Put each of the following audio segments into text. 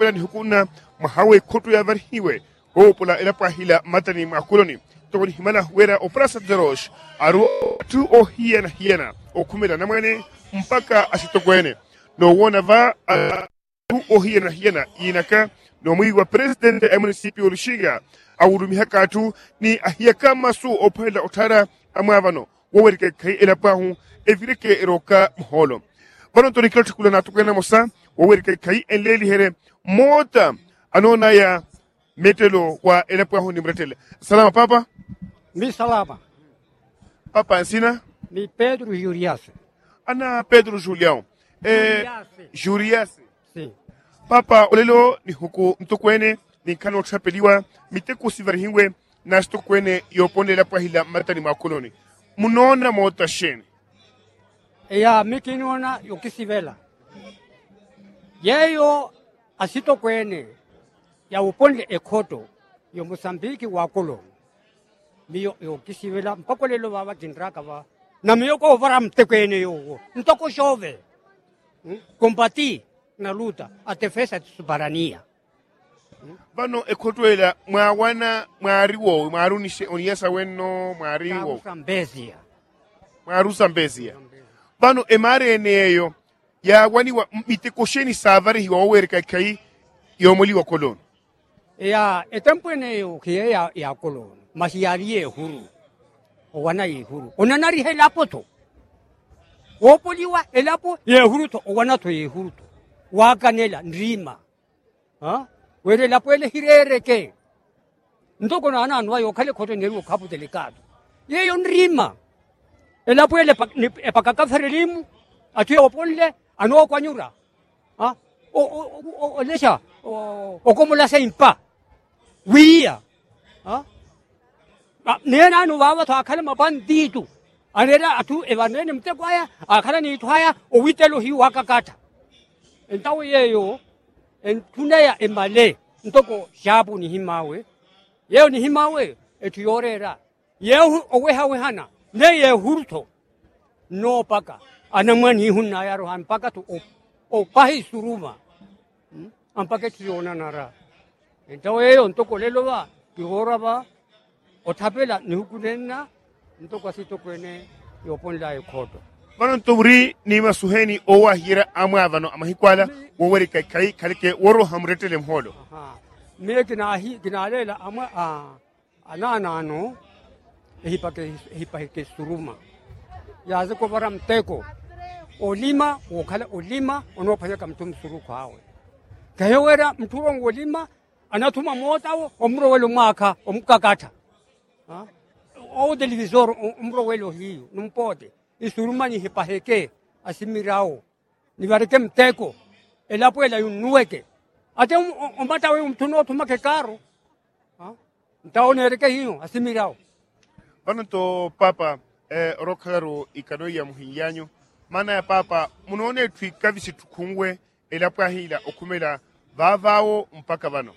pela ni hukuna mahawe kotu ya varhiwe opula ila pahila matani makuloni to ni himala wera oprasa zerosh aru tu o hiena o kumela na mwene mpaka asitokwene no wona va tu o hiena inaka no mwiwa president ya municipio Lushiga awurumi hakatu ni ahiyaka masu opela otara amavano wowerike kai ila pahu evireke eroka mholo bano to nikiloti kula natukena mosa wowerike kai enleli here mota anona ya metelo wa ila pahu ni mretele salama papa mi salama papa ansina mi Pedro Juriase ana Pedro Julião Juriase sim papa olelo ni huku mtokwene ni kano chapeliwa miteko sivarhiwe na stokwene yopone la pahila matani makoloni munona mota sheni ya mikinona yokisivela yeyo asito kwene ya uponle ekoto yo Mozambique wa koloni miyo yokisivela mpakolelo baba tindraka ba na miyo ko vara mtekwene yo ntoko shove combati na luta a defesa de soberania bano ekotoela mwawana mwariwo mwarunishe oniesa wenno mwariwo Zambezia bano emare eneyo ya waniwa mitekosheni savari hiwa wereka kai yomoli wa kolon ya etempo eneyo kiye ya kolon masiarie huru owana huru onanari helapo to wopoliwa elapo ye huru to owana to ye huru to wakanela ndrima wele lapo ele hirereke ndoko na ana anwa yokale khoto neru khapu delicado yeyo ndrima elapo ele epakakaferelimu ati oponle ano kwanyura o lesha o como la sempa wia nena no baba to akale mabanditu anera atu evanene mtekwaya akala ni twaya o witelo hi wakakata entawo yeyo entunaya emale ntoko shabu ni himawe yeo ni himawe etuyorera yeo owehawe hana ne ye hurto no paka anamani hunna yaro han paka to o pahi suruma ampake tiona nara entawo yeyo ntoko lelo ba kihora ba otapela ni hukunena ntoko asito kwene yoponla ekoto bano tobri ni masuheni owa hira amavano amahikwala woweri kai kalike woro hamretele mholo me ginalela ama anana no hipake suruma yaze ko bara mteko olima okhala olima onophanya kamtum suru kwawe kayewera mturongo olima anathuma mota omro welo mwaka omkakatha o televisor omro welo hiyo numpote isuruma ni hipaheke asimirao ni bareke mteko elapo ela yunueke ate umbata we mtuno tumake karo ntaonereke hiyo asimirao bano to papa rokaro ikanoya muhiyanyo mana ya papa munone twikavisi tukungwe elapo hila okumela vavao mpaka bano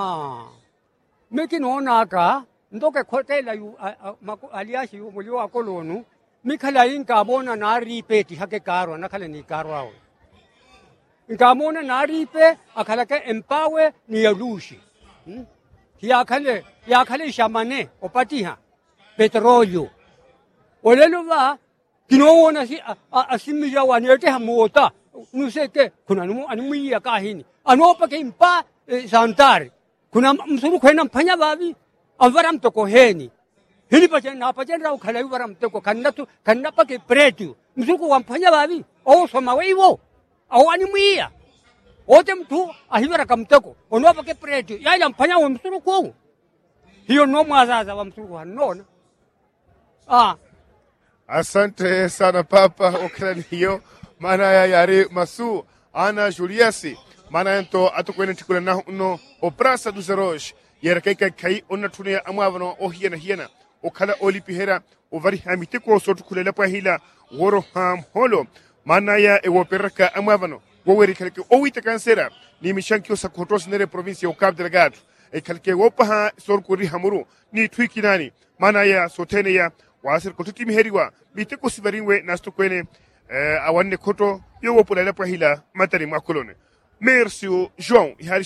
meki noona aka ndoke khotela yu aliashi yu mulio akolonu mikhala ingabona naripeti hake karo nakhala ni karo awo ngamona naripe akhala ke empawe ni yalushi yakhale shamane opatiha petrolio olelo ba kinowona si asimija wanete hamota nuseke kuna numu animia kahini anopa ke impa santari kuna msuru kwena mphanya babi avara mtoko heni hili pachen rao khala ivara mtoko kannapa ke pretu msuku wamphanya babi o soma weiwo au animia ote mtu ahivara kamtoko onopa ke pretu yaya mphanya wa msuru kwa hiyo no mwazaza wa msuru hanona asante sana papa okrani hiyo mana ya yare masu ana Juliasi mana ento atukwene tikula na no oprasa du zerosh yera kai onna tunia amavano o hiena okhala olipihera ovari hamite ko sotu kulela pa hila woro ham holo mana ya ewoperaka amavano woweri kalke owita kansera ni mishankio sakotos nere provincia o Cabo Delgado e kalke wopaha sorkuri hamuru ni twikinani mana ya sotene ya wasir kotimi heriwa biteko sibarinwe nasto kwene awanne koto yo wopula la pa hila matari makolone merci João